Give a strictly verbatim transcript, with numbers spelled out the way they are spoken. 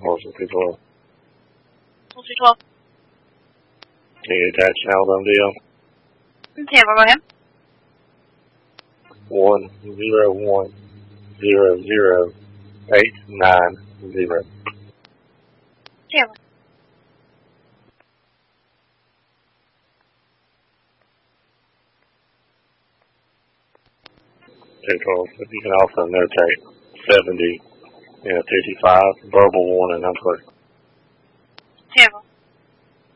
Horse two twelve. Horse two twelve. Can you attach channel on deal? Okay, we'll go ahead. One zero one zero zero eight nine zero. Okay. two twelve. But you can also notate seventy, you know, fifty-five, verbal warning, I'm clear.